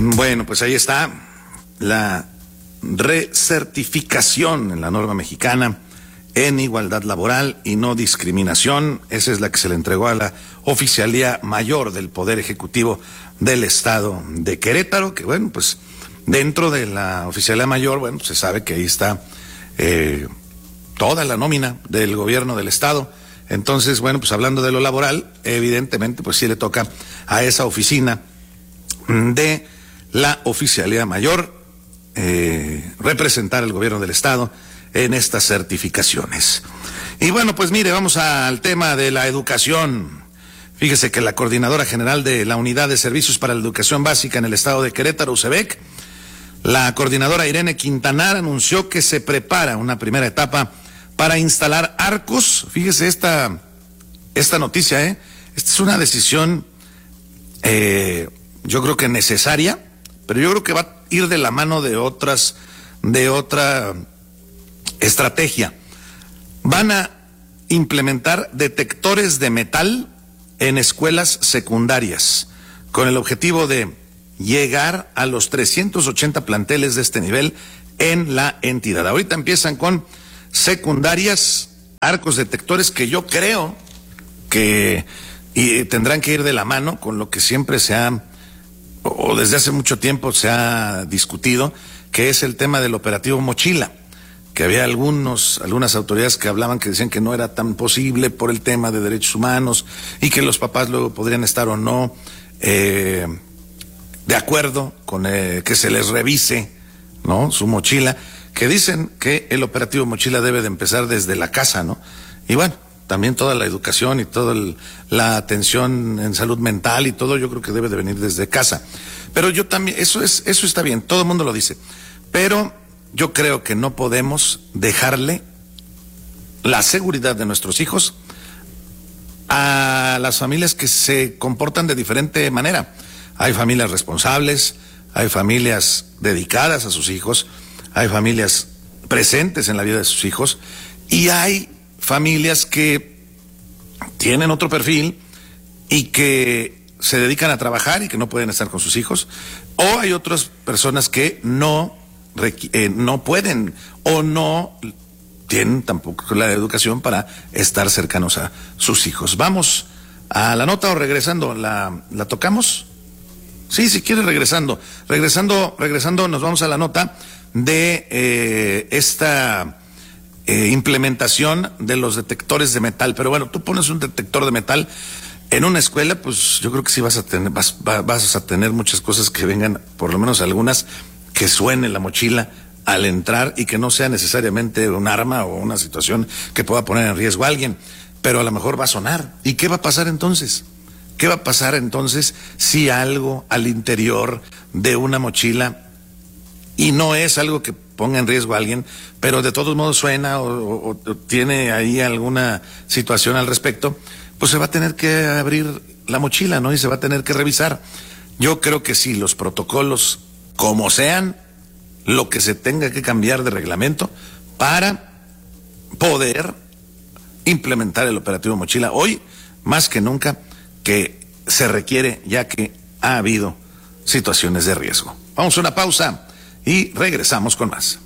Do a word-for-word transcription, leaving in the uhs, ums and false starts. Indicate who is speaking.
Speaker 1: Bueno, pues ahí está la recertificación en la norma mexicana en igualdad laboral y no discriminación. Esa es la que se le entregó a la Oficialía Mayor del Poder Ejecutivo del Estado de Querétaro, que bueno, pues dentro de la Oficialía Mayor, bueno, se sabe que ahí está eh, toda la nómina del gobierno del Estado. Entonces, bueno, pues hablando de lo laboral, evidentemente, pues sí le toca a esa oficina de la Oficialía Mayor eh, representar al gobierno del Estado en estas certificaciones. Y bueno, pues mire, vamos al tema de la educación. Fíjese que la Coordinadora General de la Unidad de Servicios para la Educación Básica en el Estado de Querétaro, UCEBEC, la coordinadora Irene Quintanar, anunció que se prepara una primera etapa para instalar arcos. Fíjese esta, esta noticia, ¿eh? Esta es una decisión, eh, yo creo que necesaria, pero yo creo que va a ir de la mano de otras, de otra estrategia. Van a implementar detectores de metal en escuelas secundarias con el objetivo de llegar a los trescientos ochenta planteles de este nivel en la entidad. Ahorita empiezan con secundarias, arcos detectores que yo creo que y tendrán que ir de la mano con lo que siempre se ha, o desde hace mucho tiempo se ha discutido, que es el tema del operativo Mochila, que había algunos, algunas autoridades que hablaban que decían que no era tan posible por el tema de derechos humanos y que los papás luego podrían estar o no eh, de acuerdo con eh, que se les revise, ¿no?, su mochila, que dicen que el operativo Mochila debe de empezar desde la casa, ¿no? Y bueno, también toda la educación y toda el, la atención en salud mental y todo, yo creo que debe de venir desde casa. Pero yo también, eso es, eso está bien, todo el mundo lo dice, pero yo creo que no podemos dejarle la seguridad de nuestros hijos a las familias que se comportan de diferente manera. Hay familias responsables, hay familias dedicadas a sus hijos, hay familias presentes en la vida de sus hijos y hay familias que tienen otro perfil y que se dedican a trabajar y que no pueden estar con sus hijos, o hay otras personas que no, eh, no pueden o no tienen tampoco la educación para estar cercanos a sus hijos. Vamos a la nota o regresando, ¿la, la tocamos? Sí, si quieres regresando. Regresando, regresando nos vamos a la nota de eh, esta eh, implementación de los detectores de metal. Pero bueno, tú pones un detector de metal en una escuela, pues yo creo que sí vas a tener, vas, vas a tener muchas cosas que vengan, por lo menos algunas, que suene la mochila al entrar y que no sea necesariamente un arma o una situación que pueda poner en riesgo a alguien, pero a lo mejor va a sonar. ¿Y qué va a pasar entonces? ¿Qué va a pasar entonces si algo al interior de una mochila, y no es algo que ponga en riesgo a alguien, pero de todos modos suena o, o, o tiene ahí alguna situación al respecto, pues se va a tener que abrir la mochila, ¿no? Y se va a tener que revisar. Yo creo que sí, los protocolos, como sean, lo que se tenga que cambiar de reglamento para poder implementar el operativo Mochila hoy, más que nunca, que se requiere, ya que ha habido situaciones de riesgo. Vamos a una pausa y regresamos con más.